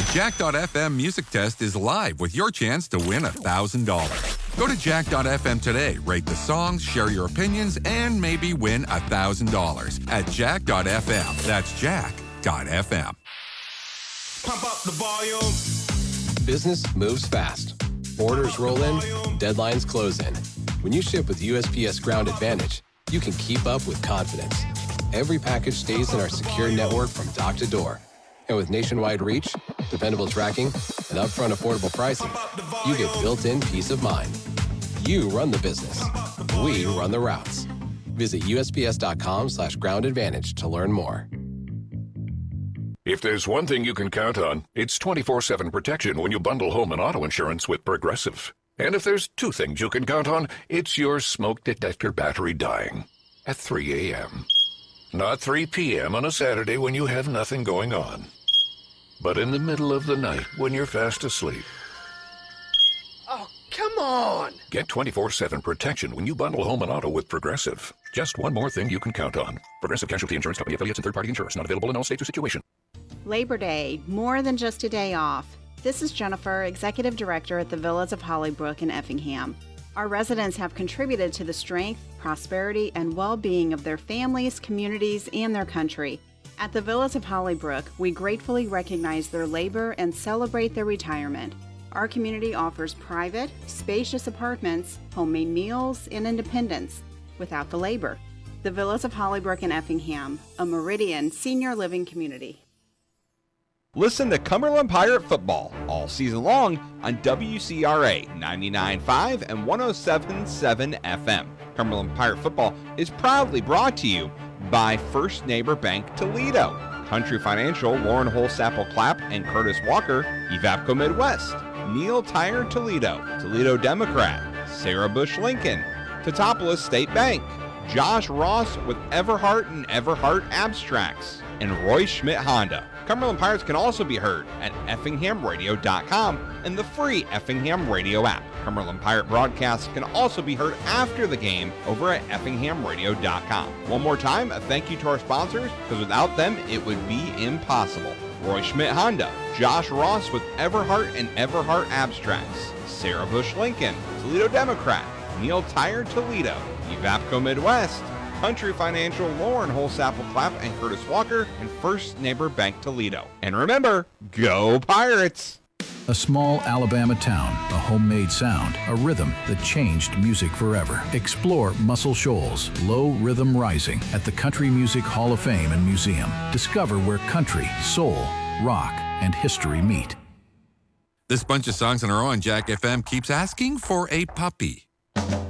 Jack.fm Music Test is live with your chance to win $1,000. Go to Jack.fm today, rate the songs, share your opinions, and maybe win $1,000 at Jack.fm. That's Jack.fm. Pump up the volume. Business moves fast. Orders roll in, deadlines close in. When you ship with USPS Ground Advantage, you can keep up with confidence. Every package stays in our secure network from dock to door. And with nationwide reach, dependable tracking, and upfront affordable pricing, you get built-in peace of mind. You run the business. We run the routes. Visit USPS.com/Ground Advantage to learn more. If there's one thing you can count on, it's 24/7 protection when you bundle home and auto insurance with Progressive. And if there's two things you can count on, it's your smoke detector battery dying at 3 a.m. Not 3 p.m. on a Saturday when you have nothing going on, but in the middle of the night when you're fast asleep. Oh, come on! Get 24/7 protection when you bundle home and auto with Progressive. Just one more thing you can count on. Progressive Casualty Insurance Company affiliates and third-party insurers. Not available in all states or situations. Labor Day, more than just a day off. This is Jennifer, Executive Director at the Villas of Hollybrook in Effingham. Our residents have contributed to the strength, prosperity, and well-being of their families, communities, and their country. At the Villas of Hollybrook, we gratefully recognize their labor and celebrate their retirement. Our community offers private, spacious apartments, homemade meals, and independence without the labor. The Villas of Hollybrook in Effingham, a Meridian senior living community. Listen to Cumberland Pirate Football all season long on WCRA 99.5 and 107.7 FM. Cumberland Pirate Football is proudly brought to you by First Neighbor Bank Toledo, Country Financial, Lauren Holsapple Clapp and Curtis Walker, Evapco Midwest, Neil Tire Toledo, Toledo Democrat, Sarah Bush Lincoln, Teutopolis State Bank, Josh Ross with Everhart and Everhart Abstracts, and Roy Schmidt Honda. Cumberland Pirates can also be heard at EffinghamRadio.com and the free Effingham Radio app. Cumberland Pirate broadcasts can also be heard after the game over at EffinghamRadio.com. One more time, a thank you to our sponsors, because without them, it would be impossible. Roy Schmidt Honda, Josh Ross with Everhart and Everhart Abstracts, Sarah Bush Lincoln, Toledo Democrat, Neil Tire Toledo, Evapco Midwest, Country Financial, Lauren Holsapple Clapp and Curtis Walker, and First Neighbor Bank Toledo. And remember, go Pirates! A small Alabama town, a homemade sound, a rhythm that changed music forever. Explore Muscle Shoals, Low Rhythm Rising at the Country Music Hall of Fame and Museum. Discover where country, soul, rock, and history meet. This bunch of songs on our own, Jack FM, keeps asking for a puppy.